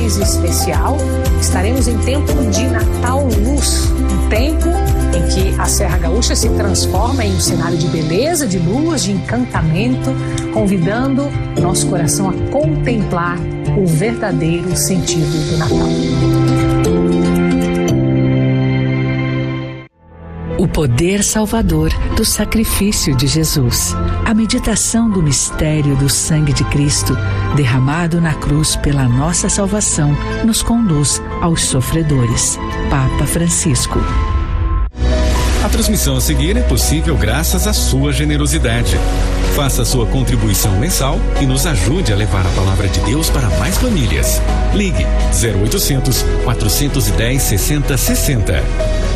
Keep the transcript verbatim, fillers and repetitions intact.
mais especial. Estaremos em tempo de Natal Luz, um tempo em que a Serra Gaúcha se transforma em um cenário de beleza, de luz, de encantamento, convidando nosso coração a contemplar o verdadeiro sentido do Natal. O poder salvador do sacrifício de Jesus. A meditação do mistério do sangue de Cristo, derramado na cruz pela nossa salvação, nos conduz aos sofredores. Papa Francisco. A transmissão a seguir é possível graças à sua generosidade. Faça sua contribuição mensal e nos ajude a levar a palavra de Deus para mais famílias. Ligue zero oitocentos, quatrocentos e dez, sessenta sessenta.